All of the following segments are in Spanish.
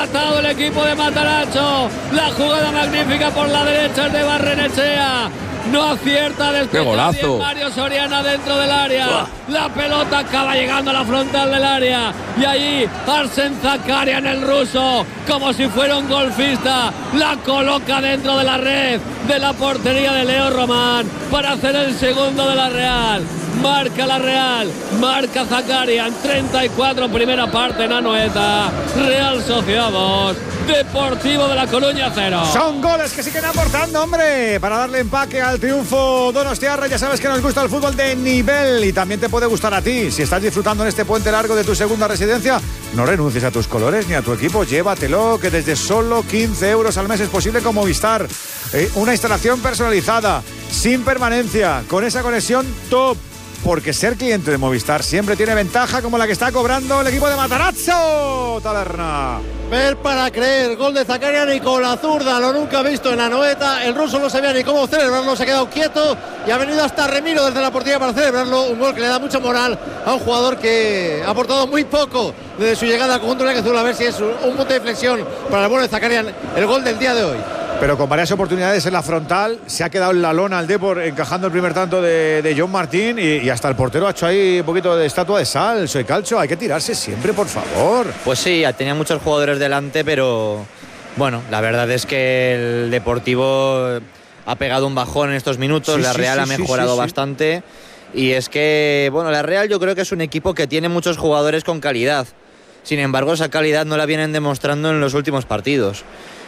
empatado el equipo de Matarazzo. La jugada magnífica por la derecha de Barrenechea. No acierta después Mario Soriano dentro del área. La pelota acaba llegando a la frontal del área. Y allí Arsen Zakarian, el ruso, como si fuera un golfista, la coloca dentro de la red de la portería de Leo Román para hacer el segundo de la Real. Marca la Real, marca Zakarian, 34 primera parte en Anoeta. Real Sociedad 2, Deportivo de La Coruña 0. Son goles que siguen aportando, hombre, para darle empaque al triunfo donostiarra. Ya sabes que nos gusta el fútbol de nivel y también te puede gustar a ti. Si estás disfrutando en este puente largo de tu segunda residencia, no renuncies a tus colores ni a tu equipo. Llévatelo, que desde solo 15 euros al mes es posible con Movistar. Una instalación personalizada, sin permanencia, con esa conexión top. Porque ser cliente de Movistar siempre tiene ventaja, como la que está cobrando el equipo de Matarazzo. Taberna. Ver para creer, gol de Zakarian y con la zurda, lo nunca visto en Anoeta. El ruso no sabía ni cómo celebrarlo, se ha quedado quieto y ha venido hasta Remiro desde la portería para celebrarlo. Un gol que le da mucha moral a un jugador que ha aportado muy poco desde su llegada al conjunto azul. A ver si es un punto de inflexión para el bueno de Zakarian, el gol del día de hoy. Pero con varias oportunidades en la frontal, se ha quedado en la lona el Depor encajando el primer tanto de John Martín y hasta el portero ha hecho ahí un poquito de estatua de sal. Soy Calcio, hay que tirarse siempre, por favor. Pues sí, tenía muchos jugadores delante, pero bueno, la verdad es que el Deportivo ha pegado un bajón en estos minutos, la Real ha mejorado bastante y es que, bueno, la Real yo creo que es un equipo que tiene muchos jugadores con calidad. Sin embargo, esa calidad no la vienen demostrando en los últimos partidos.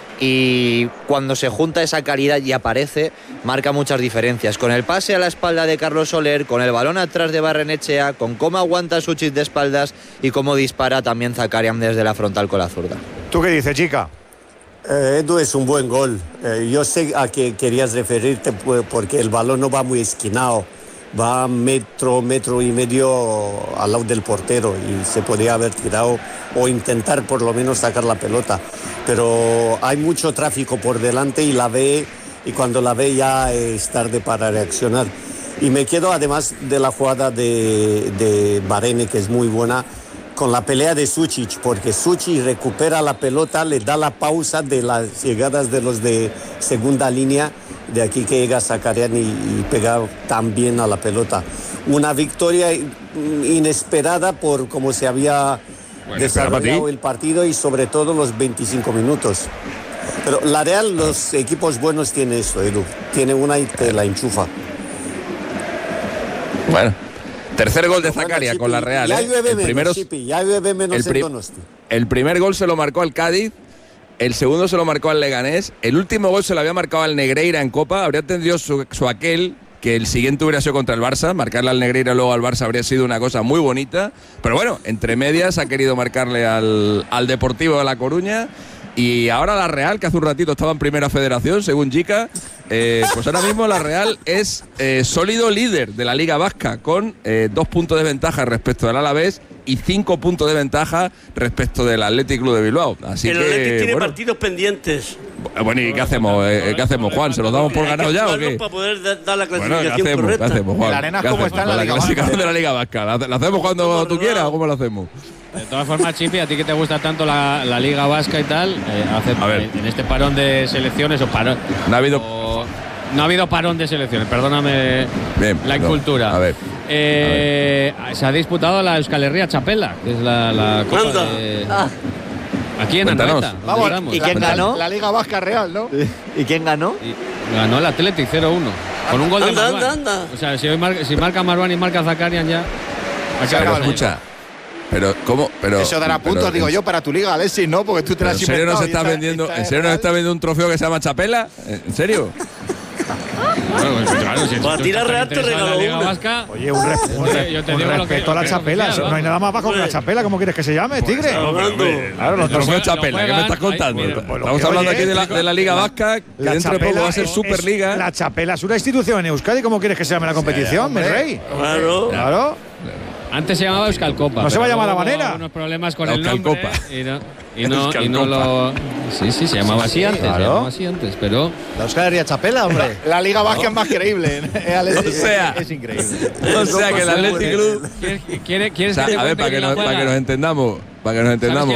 Y cuando se junta esa calidad y aparece, marca muchas diferencias. Con el pase a la espalda de Carlos Soler, con el balón atrás de Barrenechea, con cómo aguanta Suchit de espaldas y cómo dispara también Zakarian desde la frontal con la zurda. ¿Tú qué dices, chica? Edu, es un buen gol. Yo sé a qué querías referirte porque el balón no va muy esquinado. Va metro y medio al lado del portero y se podría haber tirado o intentar por lo menos sacar la pelota. Pero hay mucho tráfico por delante y cuando la ve ya es tarde para reaccionar. Y me quedo además de la jugada de Barene, que es muy buena, con la pelea de Sučić, porque Sučić recupera la pelota, le da la pausa de las llegadas de los de segunda línea. De aquí que llega Zakarian y pega tan bien a la pelota. Una victoria inesperada por cómo se había desarrollado el partido y sobre todo los 25 minutos. Pero la Real, los equipos buenos tienen eso, Edu. Tiene una y te la enchufa. Bueno, tercer gol de Zakarian con la Real. Ya llueve menos, Chipi, ya llueve menos en Donosti. El primer gol se lo marcó al Cádiz. El segundo se lo marcó al Leganés. El último gol se lo había marcado al Negreira en Copa. Habría tenido su aquel que el siguiente hubiera sido contra el Barça. Marcarle al Negreira luego al Barça habría sido una cosa muy bonita. Pero bueno, entre medias ha querido marcarle al Deportivo de La Coruña. Y ahora la Real, que hace un ratito estaba en Primera Federación, según Jica, pues ahora mismo la Real es sólido líder de la Liga Vasca, con 2 puntos de ventaja respecto del Alavés y 5 puntos de ventaja respecto del Athletic Club de Bilbao. Así el Athletic tiene partidos pendientes. Bueno, ¿y qué hacemos? ¿Qué hacemos, Juan? ¿Se los damos por ganado ya o qué? Para poder dar la clasificación correcta. ¿Qué hacemos, Juan? La arena como está en la clasificación de la Liga Vasca. ¿La hacemos cuando tú quieras o cómo lo hacemos? De todas formas, Chipi, a ti que te gusta tanto la Liga Vasca y tal, en este parón de selecciones o parón. No ha habido parón de selecciones, perdóname. Bien, la incultura. A ver. Se ha disputado la Euskal Herria Chapela, que es la Copa de… Aquí en Anoeta. Vamos, ¿y quién ganó? La Liga Vasca Real, ¿no? ¿Y quién ganó? Ganó el Athletic 0-1. Con un gol de Marwan. O sea, si marca Marwan y marca Zakarian ya… Pero escucha… Pero, ¿cómo? Eso dará puntos, digo yo, para tu liga, Alexis, ¿no? Porque tú te la has inventado. ¿En serio nos está vendiendo un trofeo que se llama Chapela? ¿En serio? Claro, para tirar Real te regaló una. Vasca, oye, un respeto a la Chapela. No hay nada más bajo que la Chapela. ¿Cómo quieres que se llame, Tigre? Claro, los trofeos Chapela. ¿Qué me estás contando? Estamos hablando aquí de la Liga Vasca, que dentro de poco va a ser Superliga. La Chapela es una institución en Euskadi. ¿Cómo quieres que se llame la competición, mi rey? Claro. Antes se llamaba Euskal Copa. No se va a llamar de la manera. Unos problemas con la el nombre. Copa. Y no lo… Sí, se llamaba así antes. Claro. Se llamaba así antes, pero… La Euskal Herria Chapela, hombre. La Liga Vasca es más creíble. Es increíble. O sea, que el Athletic Club… ¿Quieres a ver, para que nos entendamos.